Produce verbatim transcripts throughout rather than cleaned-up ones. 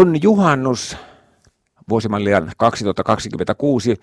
On juhannus, vuosimallia kaksituhattakaksikymmentäkuusi.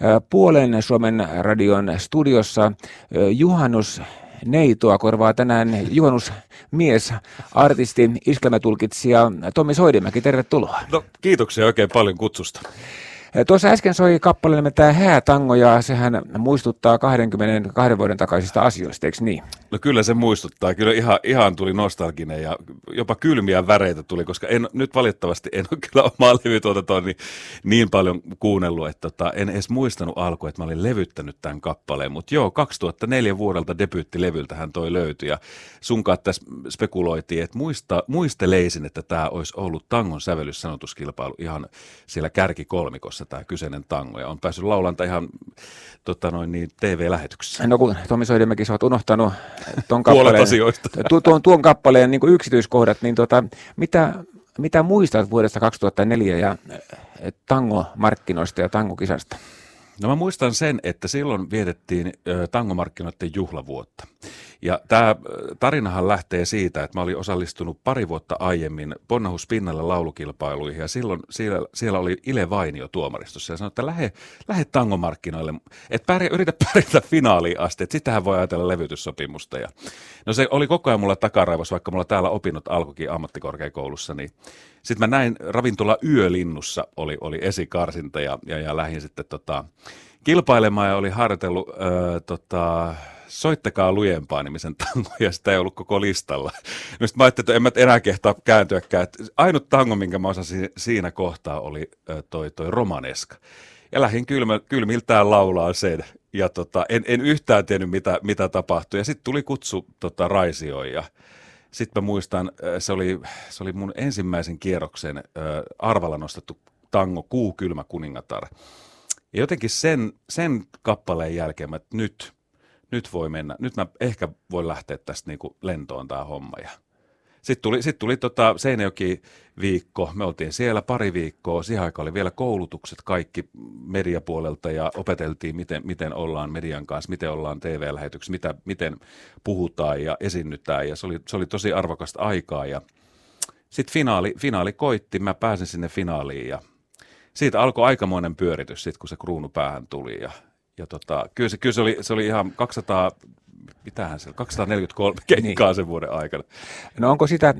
Puolen Suomen radion studiossa juhannus neitoa korvaa tänään juhannusmies, artisti, iskelmätulkitsija Tommi Soidimäki. Tervetuloa. No, kiitoksia oikein paljon kutsusta. Tuossa äsken soi kappale nimeltään Häätango, ja sehän muistuttaa kaksikymmentäkaksi vuoden takaisista asioista, eikö niin? No kyllä se muistuttaa. Kyllä ihan, ihan tuli nostalginen ja jopa kylmiä väreitä tuli, koska en, nyt valitettavasti en ole kyllä omaa levytuotantoa niin, niin paljon kuunnellut, että tota, en edes muistanut alkuun, että mä olin levyttänyt tämän kappaleen. Mutta joo, kaksituhattaneljä vuodelta debyyttilevyltähän toi löytyi, ja sunkaan tässä spekuloitiin, että muista, muisteleisin, että tämä olisi ollut tangon sävellyssanotuskilpailu ihan siellä kärkikolmikossa, tämä kyseinen tango, ja on päässyt laulanta ihan tota noin, niin T V-lähetyksessä. No kun Tommi Soidimäki, sä oot unohtanut tuon kappaleen, tu, tuon, tuon kappaleen niin kuin yksityiskohdat, niin tota, mitä, mitä muistat vuodesta kaksituhattaneljä ja tangomarkkinoista ja tangokisasta? No mä muistan sen, että silloin vietettiin tangomarkkinoiden juhlavuotta. Ja tämä tarinahan lähtee siitä, että mä olin osallistunut pari vuotta aiemmin Ponnahus Pinnalle laulukilpailuihin, ja silloin siellä, siellä oli Ile Vainio tuomaristossa ja sanoi, että lähde, lähde tangomarkkinoille, että pärjä, yritä pärjätä finaaliin asti, että sittenhän voi ajatella levytyssopimusta. Ja no se oli koko ajan mulla takaraivossa, vaikka mulla täällä opinnot alkoikin ammattikorkeakoulussa, niin sitten mä näin ravintola Yölinnussa oli, oli esikarsinta, ja, ja, ja lähdin sitten tota, kilpailemaan ja oli harjoitellut öö, tota, Soittakaa lujempaa -nimisen tango, ja sitä ei ollut koko listalla. No sitten mä ajattelin, että en mä enää kehtaa kääntyäkään. Ainut tango, minkä mä osasin siinä kohtaa, oli toi, toi romaneska. Ja lähdin kylmä, kylmiltään laulaa sen, ja tota, en, en yhtään tiennyt, mitä, mitä tapahtui. Ja sitten tuli kutsu tota, Raisioon, ja sitten mä muistan, se oli, se oli mun ensimmäisen kierroksen äh, arvalla nostettu tango Kuu kylmä kuningatar. Ja jotenkin sen, sen kappaleen jälkeen mä, että nyt, nyt voi mennä, nyt mä ehkä voin lähteä tästä niinku lentoon tää homma. Ja sitten tuli, sit tuli tota Seinäjoki-viikko, me oltiin siellä pari viikkoa, siihen aikaan oli vielä koulutukset kaikki mediapuolelta ja opeteltiin, miten, miten ollaan median kanssa, miten ollaan T V-lähetyksessä, mitä, miten puhutaan ja esiinnytään, ja se oli, se oli tosi arvokasta aikaa. Ja sitten finaali, finaali koitti, mä pääsin sinne finaaliin, ja siitä alkoi aikamoinen pyöritys sitten, kun se kruunu päähän tuli, ja, ja tota, kyllä, se, kyllä se, oli, se oli ihan kaksisataa, mitähän se, kaksisataaneljäkymmentäkolme keikkaa niin sen vuoden aikana. No onko sitä,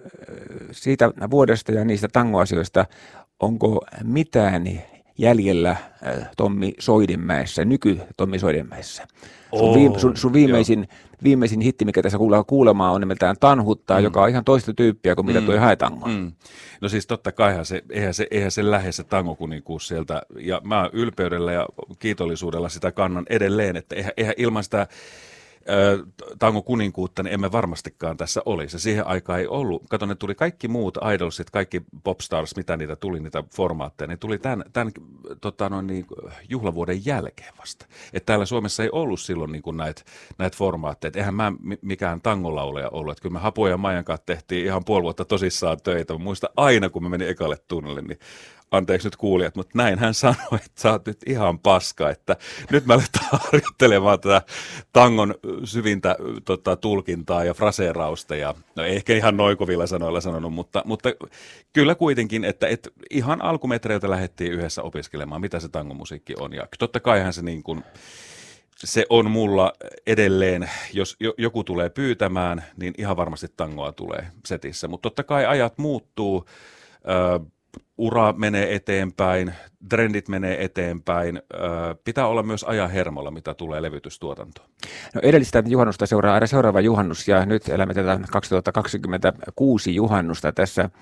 siitä vuodesta ja niistä tangoasioista, onko mitään jäljellä Tommi Soidinmäessä, nyky-Tommi Soidinmäessä? Sun, viime, sun, sun viimeisin, viimeisin hitti, mikä tässä kuulee kuulemaan, on nimeltään Tanhuttaa, mm. joka on ihan toista tyyppiä kuin mitä mm. tuo Haetango. Mm. No siis totta kaihan se, eihän se, eihän se lähde se tangokuninkuus sieltä, ja mä ylpeydellä ja kiitollisuudella sitä kannan edelleen, että eihän, eihän ilman sitä tango kuninkuutta, niin emme varmastikaan tässä olisi. Siihen aikaan ei ollut. Kato, ne tuli kaikki muut idolsit, kaikki popstars, mitä niitä tuli, niitä formaatteja, ne tuli tämän, tämän tota, noin niin, juhlavuoden jälkeen vasta. Että täällä Suomessa ei ollut silloin niin näitä näit formaatteja. Eihän mä mikään tangolauleja ollut. Että kyllä me Hapu ja Maijan kanssa tehtiin ihan puoli vuotta tosissaan töitä. Mä muistan aina, kun mä menin ekalle tunnille, niin anteeksi nyt kuulijat, mutta näin hän sanoi, että sä oot nyt ihan paska, että nyt mä aletaan harjoittelemaan tätä tangon syvintä tota, tulkintaa ja fraseerausta, ja no ehkä ihan noin kovilla sanoilla sanonut, mutta, mutta kyllä kuitenkin, että et ihan alkumetreiltä lähdettiin yhdessä opiskelemaan, mitä se tangomusiikki on, ja totta kaihan se niin kuin, se on mulla edelleen, jos joku tulee pyytämään, niin ihan varmasti tangoa tulee setissä, mutta totta kai ajat muuttuu, öö, ura menee eteenpäin, trendit menee eteenpäin. Pitää olla myös ajan hermolla, mitä tulee levytystuotantoon. No edellistä juhannusta seuraa aina seuraava juhannus, ja nyt elämme tätä kaksituhattakaksikymmentäkuusi juhannusta tässä.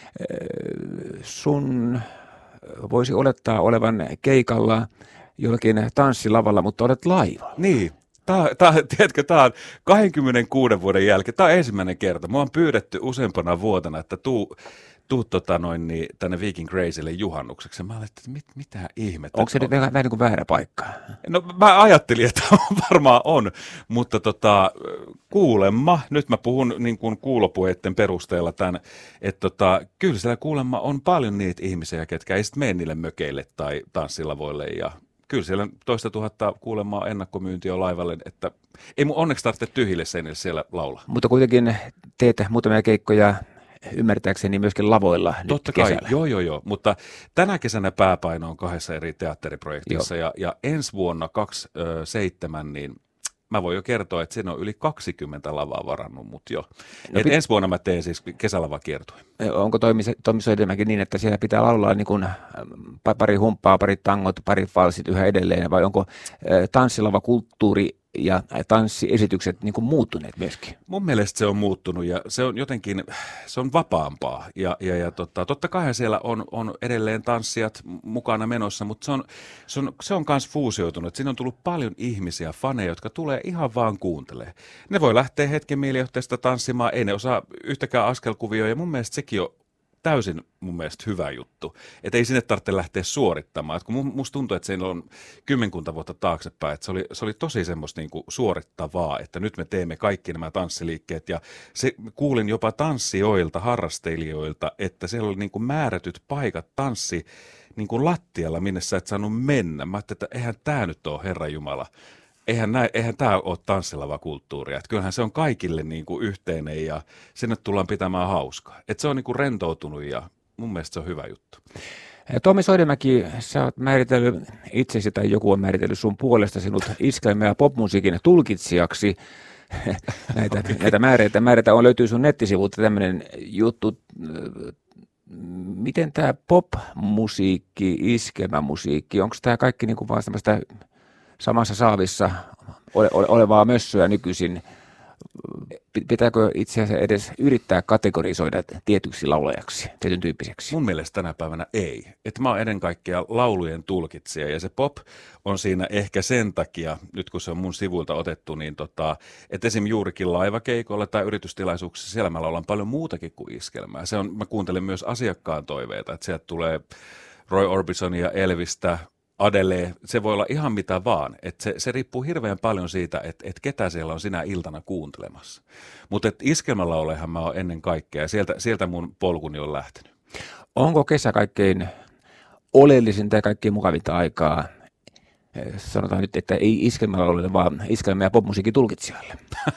Sun voisi olettaa olevan keikalla jollakin tanssilavalla, mutta olet laivalla. Niin. Tämä, tämä, tiedätkö, tämä on kaksikymmentäkuuden vuoden jälkeen. Tämä on ensimmäinen kerta. Mua on pyydetty useampana vuotena, että tuu, tuu tota noin, niin, tänne Viking Crazylle juhannukseksi. Mä olin, että mit, mitä ihmettä. Onko se nyt vähän, vähän niin kuin väärä paikka? No mä ajattelin, että varmaan on, mutta tota, kuulemma, nyt mä puhun niin kuin kuulopuheiden perusteella tämän, että tota, kyllä siellä kuulemma on paljon niitä ihmisiä, ketkä ei sitten mene niille mökeille tai tanssilavoille, ja kyllä siellä toista tuhatta kuulemaa ennakkomyyntiä on laivalle, että ei mun onneksi tarvitse tyhjille seinille siellä laulaa. Mutta kuitenkin teet muutamia keikkoja ymmärtääkseni myöskin lavoilla Totta nyt kai, kesällä. joo joo joo, mutta tänä kesänä pääpaino on kahdessa eri teatteriprojektissa ja, ja ensi vuonna kaksikymmentäseitsemän, niin mä voin jo kertoa, että siinä on yli kaksikymmentä lavaa varannut mut jo. No, Et pit- ensi vuonna mä teen siis kesälavakiertueen. Onko Tommi Soidenmäki niin, että siellä pitää laulaa niin kuin pari humppaa, pari tangot, pari falsit yhä edelleen, vai onko tanssilavakulttuuri ja tanssiesitykset niin kuin muuttuneet myöskin? Mun mielestä se on muuttunut ja se on jotenkin, se on vapaampaa ja, ja, ja totta, totta kai siellä on, on edelleen tanssijat mukana menossa, mutta se on, se on, se on kans fuusioitunut. Siinä on tullut paljon ihmisiä, faneja, jotka tulee ihan vaan kuuntelemaan. Ne voi lähteä hetken mielijohteesta tanssimaan, ei ne osaa yhtäkään askelkuvioa ja mun mielestä sekin on täysin mun mielestä hyvä juttu. Että ei sinne tarvitse lähteä suorittamaan. Et kun musta tuntuu, että siinä on kymmenkunta vuotta taaksepäin, että se oli, se oli tosi semmoista niinku suorittavaa, että nyt me teemme kaikki nämä tanssiliikkeet. Ja se, kuulin jopa tanssijoilta, harrastelijoilta, että siellä oli niinku määrätyt paikat tanssi niinku lattialla, minne sä et saanut mennä. Mä ajattelin, että eihän tää nyt ole Herranjumala. Eihän, näin, eihän tämä ole tanssilavakulttuuria. Että kyllähän se on kaikille niin kuin yhteinen ja sinne tullaan pitämään hauskaa. Että se on niin kuin rentoutunut ja mun mielestä se on hyvä juttu. Tommi Soidenmäki, sä oot määritellyt itsesi tai joku on määritellyt sun puolesta sinut iskelmä- ja popmusiikin tulkitsijaksi. näitä, okay. näitä määreitä, määreitä on, löytyy sun nettisivulta tämmöinen juttu. Miten tämä popmusiikki, iskelmämusiikki, onko tämä kaikki niin kuin vaan semmoista samassa saavissa ole, ole, olevaa mössöä nykyisin? Pitääkö itse asiassa edes yrittää kategorisoida tietyksi laulajaksi, tietyn tyyppiseksi? Mun mielestä tänä päivänä ei. Että mä oon ennen kaikkea laulujen tulkitsija ja se pop on siinä ehkä sen takia, nyt kun se on mun sivuilta otettu, niin tota, että esim. Juurikin laivakeikolla tai yritystilaisuuksissa siellä mä laulan paljon muutakin kuin iskelmää. Se on, mä kuuntelen myös asiakkaan toiveita, että sieltä tulee Roy Orbisonia, Elvistä, Adele, se voi olla ihan mitä vaan. Et se, se riippuu hirveän paljon siitä, että et ketä siellä on sinä iltana kuuntelemassa. Mutta iskelmälaulehan mä oon ennen kaikkea ja sieltä, sieltä mun polkuni on lähtenyt. Onko kesä kaikkein oleellisinta ja kaikkein mukavinta aikaa? Sanotaan nyt, että ei iskelmälauluille, vaan iskelmä- ja popmusiikin tulkitsijoille.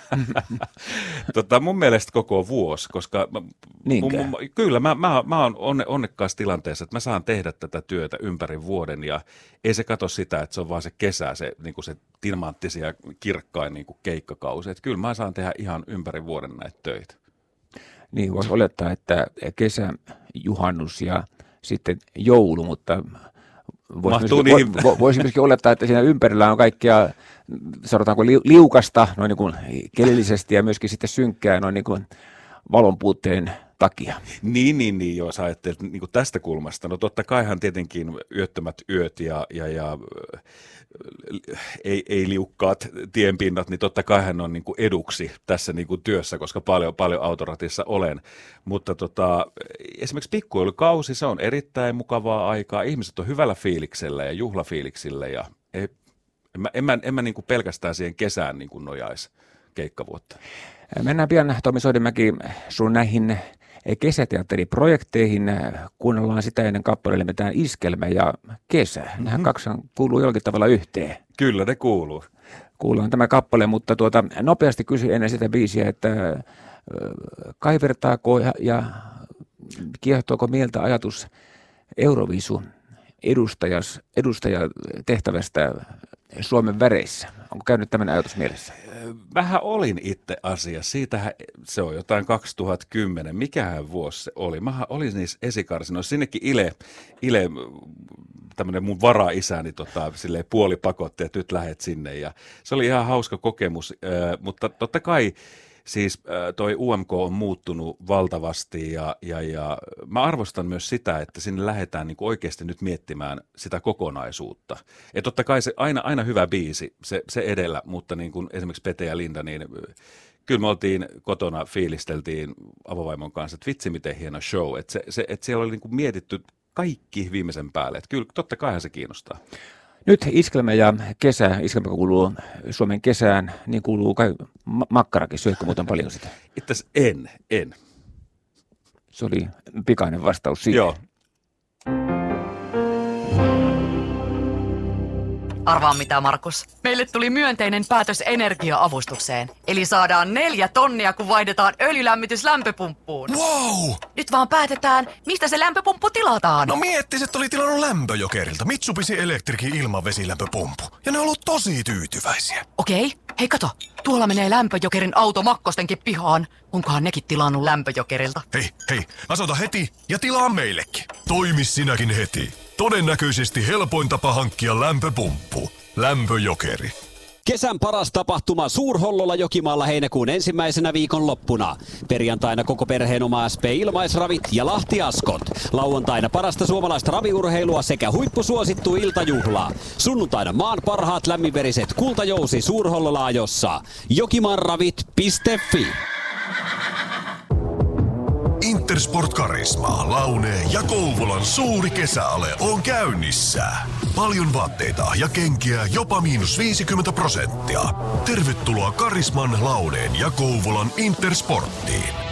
tota, mun mielestä koko vuosi, koska mä, mun, mun, kyllä mä, mä, mä oon onne, onnekkaassa tilanteessa, että mä saan tehdä tätä työtä ympäri vuoden ja ei se kato sitä, että se on vaan se kesä, se, niin kuin se timanttisia ja kirkkain niin kuin keikkakausi. Että kyllä mä saan tehdä ihan ympäri vuoden näitä töitä. Niin, voisi olettaa, että kesä, juhannus ja sitten joulu, mutta Voisi myöskin, niin. vo, voisi myöskin olettaa, että siinä ympärillä on kaikkea, sanotaanko liukasta, noin niin kuin kelillisesti ja myöskin sitten synkkää noin niin kuin valonpuutteen takia. Niin, niin, niin, joo, sä ajattelet niin kuin tästä kulmasta. No totta kaihan tietenkin yöttömät yöt ja, ja, ja ei, ei liukkaat tienpinnat, niin totta kaihan on niin kuin eduksi tässä niin kuin työssä, koska paljon, paljon autoratissa olen. Mutta tota, esimerkiksi pikkujoulukausi, se on erittäin mukavaa aikaa. Ihmiset on hyvällä fiiliksellä ja juhlafiiliksillä ja ei, en mä, en mä, en mä niin kuin pelkästään siihen kesään niin kuin nojaisi keikkavuotta. Mennään pian, Tommi Soidenmäki, sun näihin kesäteatteriprojekteihin. Kuunnellaan sitä ennen kappaleelle mitään iskelmä ja kesä. Mm-hmm. Nämähän kaksi kuuluu jollakin tavalla yhteen. Kyllä ne kuuluu. Kuullaan tämä kappale, mutta tuota, nopeasti kysy ennen sitä biisiä, että äh, kaivertaako ja, ja kiehtoako mieltä ajatus Euroviisu edustajas, edustajatehtävästä Suomen väreissä? Onko käynyt tämmöinen ajatus mielessä? Vähän olin itse asiassa. Siitähän se on jotain kaksituhattakymmenen. Mikähän vuosi se oli? Mähän olin niissä esikarsinoissa. Sinnekin Ile, Ile tämmöinen mun varaisäni tota, puoli pakotti, että nyt lähet sinne. Ja se oli ihan hauska kokemus, äh, mutta totta kai siis äh, toi U M K on muuttunut valtavasti ja, ja, ja mä arvostan myös sitä, että sinne lähdetään niin kuin oikeasti nyt miettimään sitä kokonaisuutta. Ja totta kai se aina, aina hyvä biisi, se, se edellä, mutta niin kuin esimerkiksi Pete ja Linda, niin kyllä me oltiin kotona, fiilisteltiin avovaimon kanssa, että vitsi miten hieno show, että, se, se, että siellä oli niin kuin mietitty kaikki viimeisen päälle, että kyllä totta kaihan se kiinnostaa. Nyt iskelmä ja kesä, iskelmä kuuluu Suomen kesään, niin kuuluu kai makkarakin. Syötkö muuten paljon sitä? Itse en, en. Se oli pikainen vastaus siihen. Joo. Arvaa mitä, Markus. Meille tuli myönteinen päätös energia-avustukseen. Eli saadaan neljä tonnia, kun vaihdetaan öljylämmitys lämpöpumppuun. Wow! Nyt vaan päätetään, mistä se lämpöpumppu tilataan. No miettis, että oli tilannut Lämpöjokerilta Mitsubishi Electricin ilmavesilämpöpumppu. Ja ne on ollut tosi tyytyväisiä. Okei, hei kato. Tuolla menee Lämpöjokerin auto Makkostenkin pihaan. Onkohan nekin tilannut Lämpöjokerilta? Hei, hei, asoita heti ja tilaa meillekin. Toimi sinäkin heti. Todennäköisesti helpoin tapa hankkia lämpöpumppu. Lämpöjokeri. Kesän paras tapahtuma Suur-Hollolla Jokimaalla heinäkuun ensimmäisenä viikonloppuna. Perjantaina koko perheen oma S P-ilmaisravit ja Lahti-askot. Lauantaina parasta suomalaista raviurheilua sekä huippusuosittu iltajuhla. Sunnuntaina maan parhaat lämminveriset kultajousi Suur-Hollolla ajossa. jokimaanravit piste fi. Intersport Karisma, Laune ja Kouvolan suuri kesäale on käynnissä. Paljon vaatteita ja kenkiä jopa miinus viisikymmentä prosenttia. Tervetuloa Karisman, Launeen ja Kouvolan Intersporttiin.